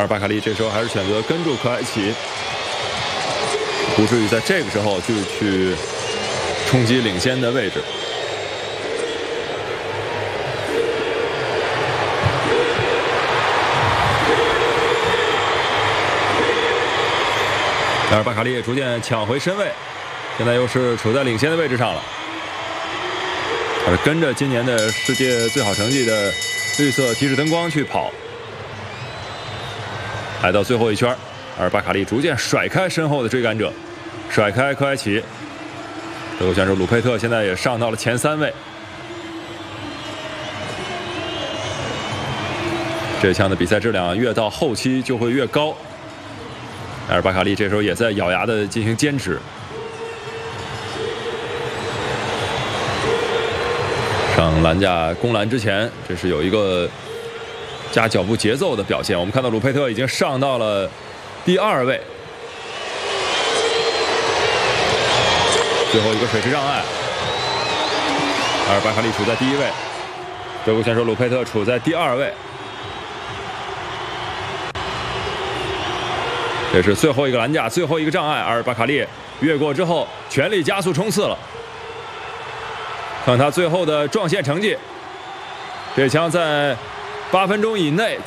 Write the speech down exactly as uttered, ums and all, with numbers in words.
巴卡利这时候还是选择跟住克莱奇，不至于在这个时候就去冲击领先的位置。但是巴卡利也逐渐抢回身位，现在又是处在领先的位置上了。他是跟着今年的世界最好成绩的绿色提示灯光去跑，来到最后一圈，而巴卡利逐渐甩开身后的追赶者，甩开克莱奇。德国选手鲁佩特现在也上到了前三位。这项的比赛质量越到后期就会越高。但是巴卡利这时候也在咬牙的进行坚持。上栏架攻栏之前，这是有一个加脚步节奏的表现。我们看到鲁佩特已经上到了第二位，最后一个水池障碍，而巴卡利处在第一位，德国选手鲁佩特处在第二位。这是最后一个栏架，最后一个障碍，而巴卡利越过之后，全力加速冲刺了。看他最后的撞线成绩，这枪在八分钟以内